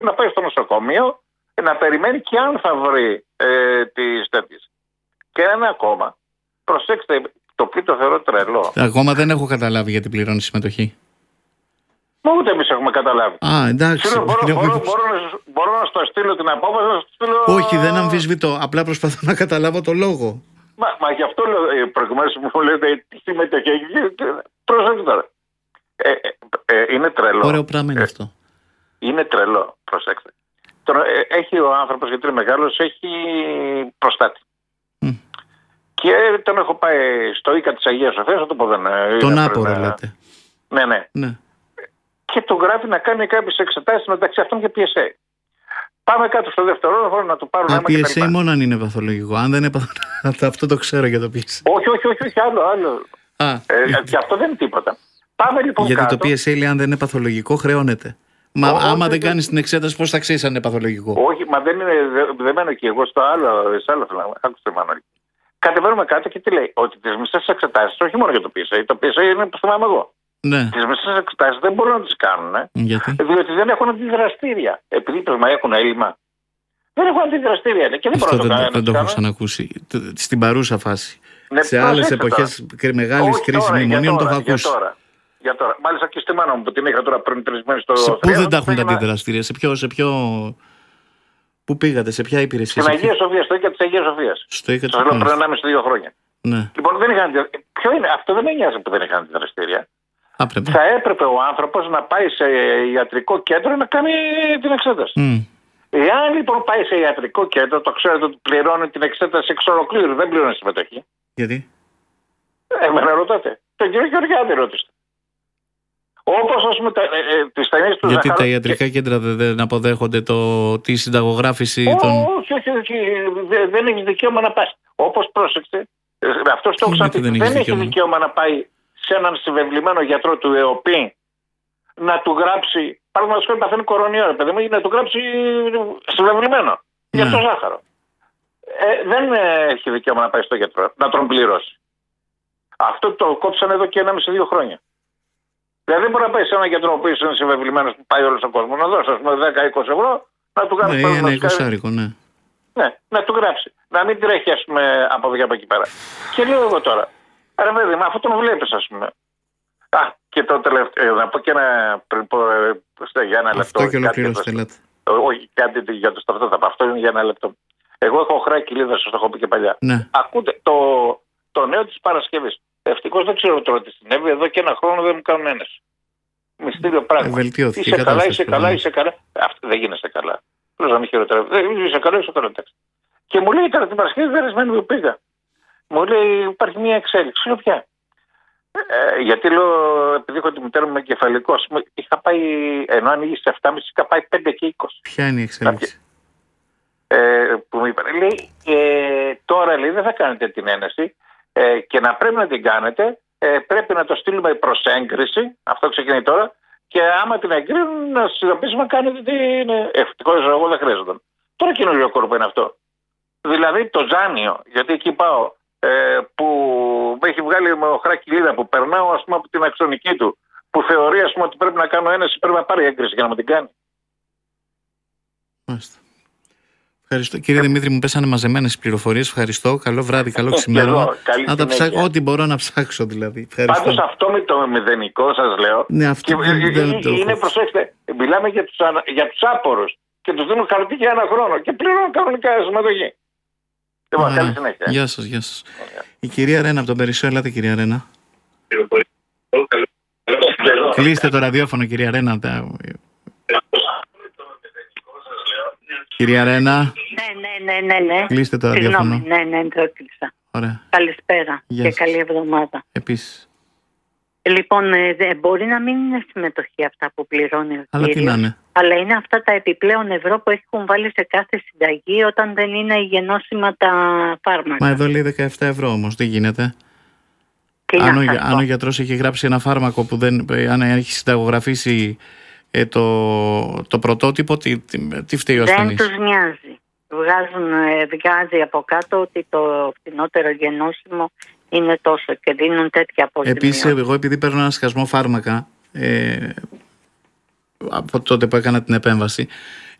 να πάει στο νοσοκομείο, να περιμένει και αν θα βρει τις τέτοιες. Και ένα ακόμα. Προσέξτε, το οποίο το θεωρώ τρελό. Ακόμα δεν έχω καταλάβει γιατί πληρώνει συμμετοχή. Μα ούτε εμείς έχουμε καταλάβει. Α, εντάξει. Μπορώ να στο στείλω την απόφαση, να στο στείλω. Όχι, δεν αμφισβητώ. Απλά προσπαθώ να καταλάβω το λόγο. Μα γι' αυτό λέω προηγουμένως μου λέτε τι συμμετοχή. Προσέξτε τώρα. Είναι τρελό. Ωραίο πράγμα είναι αυτό. Είναι τρελό, προσέξτε. Τώρα, έχει ο άνθρωπος, γιατί είναι μεγάλος, έχει προστάτη. Και τον έχω πάει στο Ίκα της Αγίας Σοφίας, θα το πω δεν. Τον Άπορο λέτε. Ναι. Και του γράφει να κάνει κάποιες εξετάσεις μεταξύ αυτών και PSA. Πάμε κάτω στο δεύτερο να του πάρουν αίμα και PSA μόνο αν είναι παθολογικό. Αν δεν είναι παθολογικό, αυτό το ξέρω για το PSA. Όχι, άλλο. Και αυτό δεν είναι τίποτα. Πάμε λοιπόν γιατί κάτω. Το PSA λέει αν δεν είναι παθολογικό χρεώνεται. Μα άμα δεν κάνεις την εξέταση, πώς θα ξέρεις αν είναι παθολογικό? Όχι, μα δεν μένω και εγώ στο άλλο θέλω. Άκουστε, Μανώλη. Κατεβαίνουμε κάτω και τι λέει? Ότι τις μισές εξετάσεις, όχι μόνο για το PSA, το PSA είναι που θυμάμαι εγώ. Ναι. Τις μισές εξετάσεις δεν μπορούν να τις κάνουν. Γιατί? Διότι δεν έχουν αντιδραστήρια. Επειδή έχουν έλλειμμα. Δεν έχουν αντιδραστήρια. Και δεν αυτό δεν το έχω ξανακούσει. Στην παρούσα φάση. Ναι, σε άλλες εποχές μεγάλης κρίσης μνημονίων το έχω ακούσει. Για τώρα. Μάλιστα και στη μάνα μου που την είχα τώρα πριν 3 μέρες στο. Πού δεν τα έχουν τα αντιδραστήρια, σε ποιο. Πού πήγατε, σε ποια υπηρεσία? Στην Αγία Σοφία, στο Ίκα της Αγίας Σοφίας. Στο Ίκα της Αγίας Σοφίας. Πριν 1,5-2 χρόνια. Ναι. Λοιπόν, δεν είχαν. Ποιο είναι, αυτό δεν με νοιάζει που δεν είχαν αντιδραστήρια. Θα έπρεπε ο άνθρωπος να πάει σε ιατρικό κέντρο να κάνει την εξέταση. Εάν λοιπόν πάει σε ιατρικό κέντρο, το ξέρετε ότι πληρώνει την εξέταση εξ ολοκλήρου, δεν πληρώνει συμμετοχή. Γιατί? Εμένα ρωτάτε. Τον κύριο Γεωργιάδη ρώτησε. Όπως ας πούμε τις ταινίες του γιατί τα ιατρικά κέντρα δεν αποδέχονται τη συνταγογράφηση των. Όχι, δεν έχει δικαίωμα να πάει. Όπως πρόσεξε, αυτός το έχω ξαναπεί. Δεν έχει δικαίωμα να πάει σε έναν συμβεβλημένο γιατρό του ΕΟΠΗ να του γράψει. Παραδείγματος χάρη παθαίνει κορονοϊό, παιδί μου, να του γράψει συμβεβλημένο για το ζάχαρο. Δεν έχει δικαίωμα να πάει στο γιατρό, να τον πληρώσει. Αυτό το κόψαν εδώ και 1,5-2 χρόνια. Δηλαδή δεν μπορεί να πάει σε έναν γιατρό που είναι συμβεβλημένος που πάει όλο ο κόσμο να δώσει 10-20 ευρώ να του γράψει. Ναι, ένα 20άρικο, ναι. Ναι, να του γράψει. Να μην τρέχει, ας πούμε, από εδώ και από εκεί πέρα. Και λέω εγώ τώρα, ρε παιδί, μα αυτό τον βλέπεις, ας πούμε. Και το τελευταίο, να πω και πριν πω για ένα λεπτό. Αυτό και ολοκληρώστε, λέτε. Όχι, κάτι για το σταυτό θα πω. Αυτό είναι για ένα λεπτό. Εγώ έχω χρέη κοιλίδα, σας το έχω πει και παλιά. Ναι. Ακούτε το νέο της Παρασκευής. Ευτυχώς δεν ξέρω τώρα τι συνέβη. Εδώ και 1 χρόνο δεν μου κάνουν ένεση. Μυστήριο πράγμα. Είσαι καλά. Αυτό δεν γίνεσαι καλά. Πρέπει να μην χειροτερεύει. Είσαι καλά. Και μου λέει τώρα την Παρασκευή δεν που πήγα. Μου λέει υπάρχει μια εξέλιξη. Λέω πια. Γιατί λέω, επειδή έχω τη μητέρα μου με κεφαλικό, είχα πάει, ενώ ανοίγει σε 7,5, είχα πάει 5 και 20. Ποια είναι η εξέλιξη? Που μου είπαν, λέει, τώρα λέει δεν θα κάνετε την ένεση και να πρέπει να την κάνετε, πρέπει να το στείλουμε προς έγκριση, αυτό ξεκινάει τώρα, και άμα την εγκρίνουν να σας ειδοποιήσουμε να κάνετε την. Ευτυχώς εγώ δεν χρειάζονταν. Τώρα καινούριο κόρπο είναι αυτό. Δηλαδή το Ζάνιο, γιατί εκεί πάω, που με έχει βγάλει με οχρά κοιλίδα, που περνάω ας πούμε από την αξονική του, που θεωρεί ας πούμε ότι πρέπει να κάνω ένεση, πρέπει να πάρει έγκριση για να μου την κάνει. Μάλιστα. Ευχαριστώ. Κύριε Δημήτρη, μου πέσανε μαζεμένες πληροφορίες. Ευχαριστώ. Καλό βράδυ, καλό ξημέρωμα. Να τα ψάξω, ό,τι μπορώ να ψάξω δηλαδή. Ευχαριστώ. Πάντως αυτό με το μηδενικό σας λέω. Ναι, αυτό είναι, προσέξτε, μιλάμε για τους άπορους και τους δίνουν χαρτί για 1 χρόνο και πληρώνουν κανονικά συμμετοχή. Λοιπόν, καλή συνέχεια. Γεια σας, γεια σας. Η κυρία Ρένα από τον Περισσό, ελάτε κυρία Ρένα. Κλείστε το ραδιόφωνο, κυρία Ρένα. Κυρία Ρένα. Ναι. Κλείστε το ραδιόφωνο. Ναι, το έκλεισα. Ωραία. Καλησπέρα και καλή εβδομάδα. Επίσης. Λοιπόν, μπορεί να μην είναι συμμετοχή αυτά που πληρώνει ο αλλά κύριος, τι να είναι. αλλά είναι αυτά τα επιπλέον ευρώ που έχουν βάλει σε κάθε συνταγή όταν δεν είναι γενώσιμα τα φάρμακα. Μα εδώ λέει 17 ευρώ όμως, τι γίνεται. Αν ο γιατρός έχει γράψει ένα φάρμακο που αν έχει συνταγογραφήσει το πρωτότυπο, τι φταίει ο ασθενής? Δεν τους νοιάζει. Βγάζει από κάτω ότι το φθηνότερο γενώσιμο είναι τόσο και δίνουν τέτοια αποζημίωση. Επίσης, εγώ επειδή παίρνω ένα σκασμό φάρμακα, από τότε που έκανα την επέμβαση.